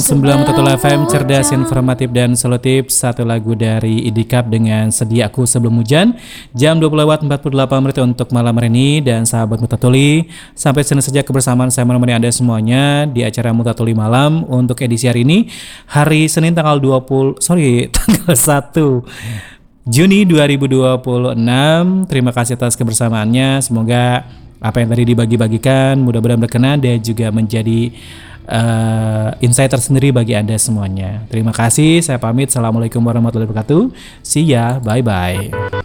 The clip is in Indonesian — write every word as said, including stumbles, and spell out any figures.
sembilan Betul F M, cerdas, informatif, dan solutif. Satu lagu dari Idikap dengan Sediaku Sebelum Hujan. Jam dua puluh lewat empat puluh delapan menit untuk malam hari ini. Dan sahabat Mutatuli, sampai sini saja kebersamaan saya menemani Anda semuanya di acara Mutatuli Malam untuk edisi hari ini, hari Senin tanggal dua puluh sorry tanggal satu Juni dua ribu dua puluh enam. Terima kasih atas kebersamaannya. Semoga apa yang tadi dibagi-bagikan mudah-mudahan berkenan dan juga menjadi uh, insight tersendiri bagi Anda semuanya. Terima kasih, saya pamit. Assalamualaikum warahmatullahi wabarakatuh. See ya, bye-bye.